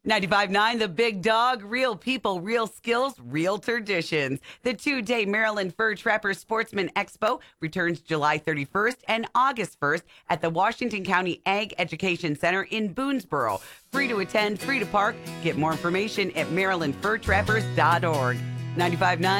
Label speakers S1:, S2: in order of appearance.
S1: 95.9 The Big Dog, real people, real skills, real traditions. The two-day Maryland Fur Trapper Sportsman Expo returns July 31st and August 1st at the Washington County Ag Education Center in Boonesboro. Free to attend, free to park. Get more information at marylandfurtrappers.org. 95.9